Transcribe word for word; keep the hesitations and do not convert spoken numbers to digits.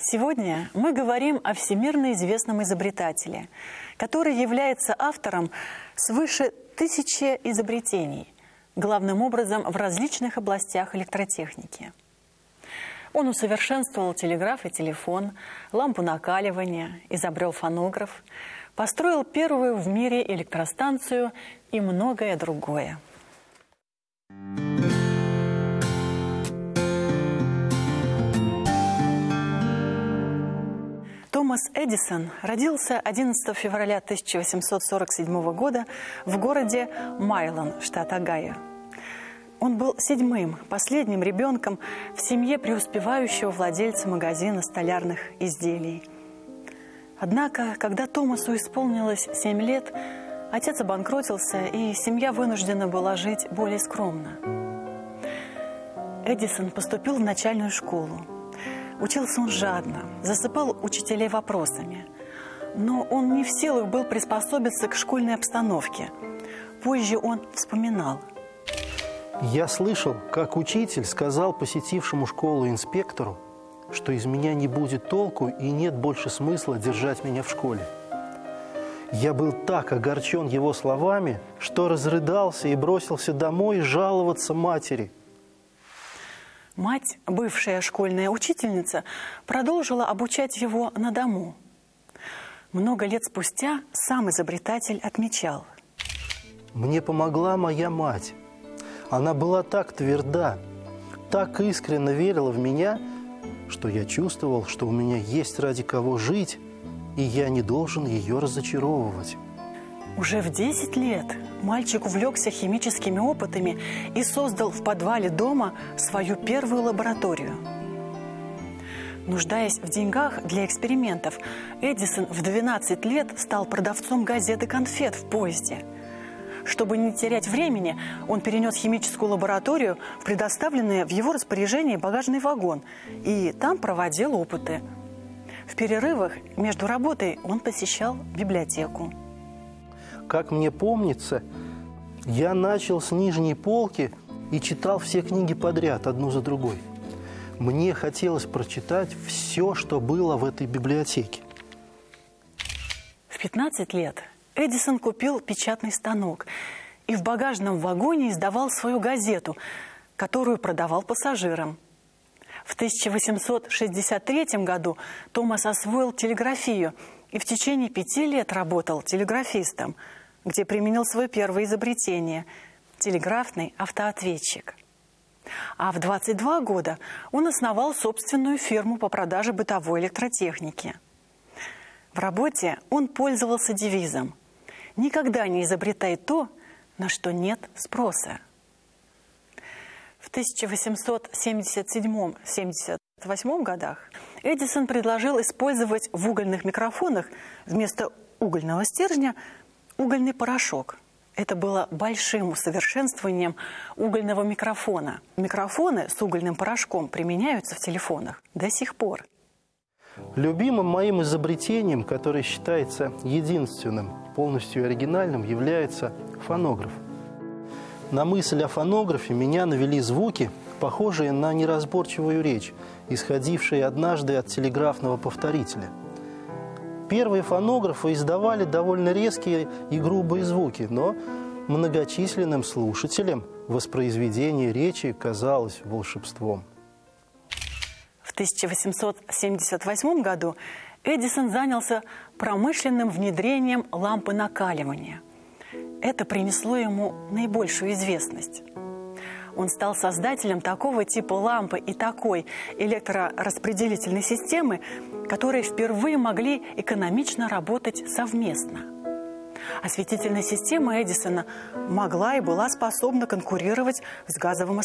Сегодня мы говорим о всемирно известном изобретателе, который является автором свыше тысячи изобретений, главным образом в различных областях электротехники. Он усовершенствовал телеграф и телефон, лампу накаливания, изобрел фонограф, построил первую в мире электростанцию и многое другое. Томас Эдисон родился одиннадцатого февраля тысяча восемьсот сорок седьмого года в городе Майлон, штат Огайо. Он был седьмым, последним ребенком в семье преуспевающего владельца магазина столярных изделий. Однако, когда Томасу исполнилось семь лет, отец обанкротился, и семья вынуждена была жить более скромно. Эдисон поступил в начальную школу. Учился он жадно, засыпал учителей вопросами. Но он не в силах был приспособиться к школьной обстановке. Позже он вспоминал. Я слышал, как учитель сказал посетившему школу инспектору, что из меня не будет толку и нет больше смысла держать меня в школе. Я был так огорчен его словами, что разрыдался и бросился домой жаловаться матери. Мать, бывшая школьная учительница, продолжила обучать его на дому. Много лет спустя сам изобретатель отмечал. Мне помогла моя мать. Она была так тверда, так искренне верила в меня, что я чувствовал, что у меня есть ради кого жить, и я не должен ее разочаровывать. Уже в десять лет мальчик увлекся химическими опытами и создал в подвале дома свою первую лабораторию. Нуждаясь в деньгах для экспериментов, Эдисон в двенадцать лет стал продавцом газет и конфет в поезде. Чтобы не терять времени, он перенес химическую лабораторию в предоставленный в его распоряжении багажный вагон и там проводил опыты. В перерывах между работой он посещал библиотеку. Как мне помнится, я начал с нижней полки и читал все книги подряд, одну за другой. Мне хотелось прочитать все, что было в этой библиотеке. В пятнадцать лет Эдисон купил печатный станок и в багажном вагоне издавал свою газету, которую продавал пассажирам. В тысяча восемьсот шестьдесят третьем году Томас освоил телеграфию и в течение пяти лет работал телеграфистом, где применил свое первое изобретение – телеграфный автоответчик. А в двадцать два года он основал собственную фирму по продаже бытовой электротехники. В работе он пользовался девизом «Никогда не изобретай то, на что нет спроса». В тысяча восемьсот семьдесят седьмом — семьдесят восьмом годах Эдисон предложил использовать в угольных микрофонах вместо угольного стержня угольный порошок. Это было большим усовершенствованием угольного микрофона. Микрофоны с угольным порошком применяются в телефонах до сих пор. Любимым моим изобретением, которое считается единственным, полностью оригинальным, является фонограф. На мысль о фонографе меня навели звуки, похожие на неразборчивую речь, исходившие однажды от телеграфного повторителя. Первые фонографы издавали довольно резкие и грубые звуки, но многочисленным слушателям воспроизведение речи казалось волшебством. В тысяча восемьсот семьдесят восьмом году Эдисон занялся промышленным внедрением лампы накаливания. Это принесло ему наибольшую известность. Он стал создателем такого типа лампы и такой электрораспределительной системы, которые впервые могли экономично работать совместно. Осветительная система Эдисона могла и была способна конкурировать с газовым